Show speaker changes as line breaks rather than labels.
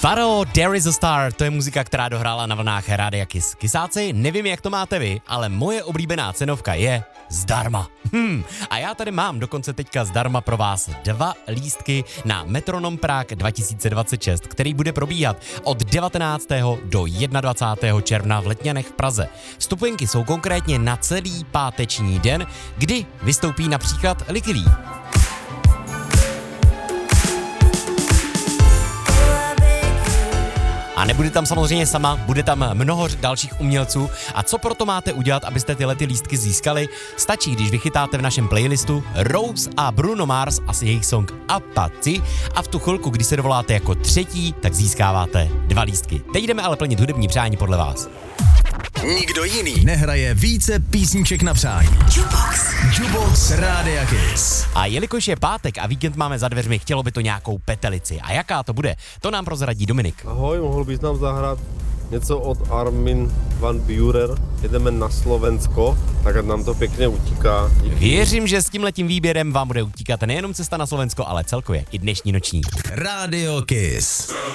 Faro, There is a Star, to je muzika, která dohrála na vlnách Rádia Kiss. Kisáci, nevím, jak to máte vy, ale moje oblíbená cenovka je zdarma. A já tady mám dokonce teďka zdarma pro vás 2 lístky na Metronom Prague 2026, který bude probíhat od 19. do 21. června v Letňanech v Praze. Vstupenky jsou konkrétně na celý páteční den, kdy vystoupí například Likilí. A nebude tam samozřejmě sama, bude tam mnoho dalších umělců. A co proto máte udělat, abyste tyhle lístky získali? Stačí, když vychytáte v našem playlistu Rose a Bruno Mars a jejich song Apathy a v tu chvilku, kdy se dovoláte jako třetí, tak získáváte 2 lístky. Teď jdeme ale plnit hudební přání podle vás.
Nikdo jiný nehraje více písniček na přání. Jukebox Rádia Kiss.
A jelikož je pátek a víkend máme za dveřmi, chtělo by to nějakou petelici. A jaká to bude? To nám prozradí Dominik.
Ahoj, mohl bys nám zahrát něco od Armin van Buuren? Jedeme na Slovensko, tak ať nám to pěkně utíká.
Věřím, že s tímhletím výběrem vám bude utíkat nejenom cesta na Slovensko, ale celkově i dnešní noční.
Radio Kiss.